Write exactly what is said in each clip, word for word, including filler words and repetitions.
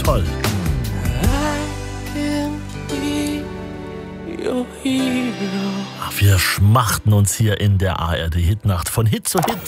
toll. Ach, wir schmachten uns hier in der A R D-Hitnacht von Hit zu Hit.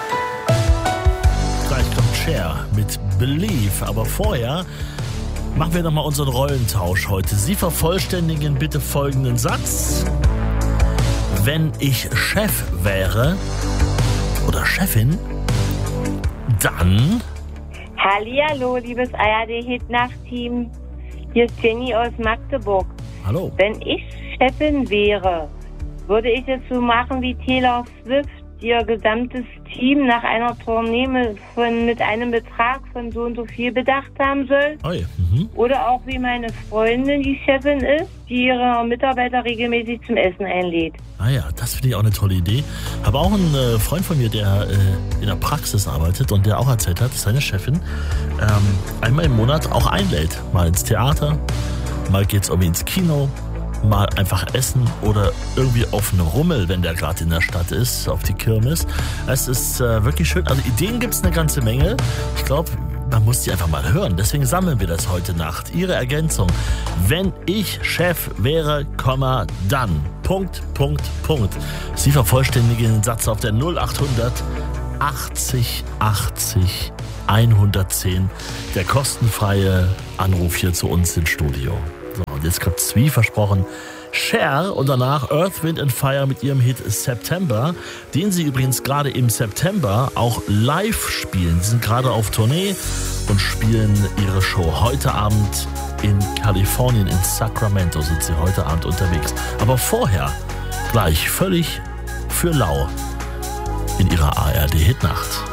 Gleich kommt Cher mit Believe, aber vorher machen wir nochmal unseren Rollentausch heute. Sie vervollständigen bitte folgenden Satz. Wenn ich Chef wäre oder Chefin, dann... Hallihallo, liebes A R D-Hitnacht-Team. Hier ist Jenny aus Magdeburg. Hallo. Wenn ich Chefin wäre, würde ich es so machen wie Taylor Swift, die ihr gesamtes Team nach einer Tournee mit, von, mit einem Betrag von so und so viel bedacht haben soll. Oi. Mhm. Oder auch wie meine Freundin, die Chefin ist, die ihre Mitarbeiter regelmäßig zum Essen einlädt. Ah ja, das finde ich auch eine tolle Idee. Habe auch einen äh, Freund von mir, der äh, in der Praxis arbeitet und der auch erzählt hat, dass seine Chefin ähm, einmal im Monat auch einlädt. Mal ins Theater, mal geht's irgendwie ins Kino, mal einfach essen oder irgendwie auf einen Rummel, wenn der gerade in der Stadt ist, auf die Kirmes. Es ist äh, wirklich schön. Also Ideen gibt es eine ganze Menge. Ich glaube, man muss die einfach mal hören. Deswegen sammeln wir das heute Nacht. Ihre Ergänzung. Wenn ich Chef wäre, Komma, dann. Punkt, Punkt, Punkt. Sie vervollständigen den Satz auf der null achthundert achtzig achtzig hundertzehn. Der kostenfreie Anruf hier zu uns ins Studio. So, und jetzt kommt wie versprochen Cher und danach Earth, Wind and Fire mit ihrem Hit September, den sie übrigens gerade im September auch live spielen. Sie sind gerade auf Tournee und spielen ihre Show heute Abend in Kalifornien, in Sacramento sind sie heute Abend unterwegs. Aber vorher gleich völlig für lau in ihrer A R D-Hitnacht.